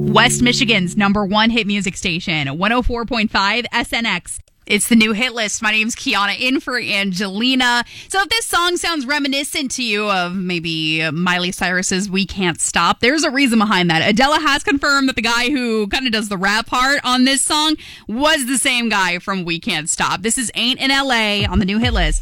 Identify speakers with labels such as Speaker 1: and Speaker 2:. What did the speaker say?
Speaker 1: West Michigan's #1 hit music station, 104.5 SNX. It's the new hit list. My name's Kiana, in for Angelina. So if this song sounds reminiscent to you of maybe Miley Cyrus's We Can't Stop, there's a reason behind that. Adela has confirmed that the guy who kind of does the rap part on this song was the same guy from We Can't Stop. This is Ain't in LA on the new hit list.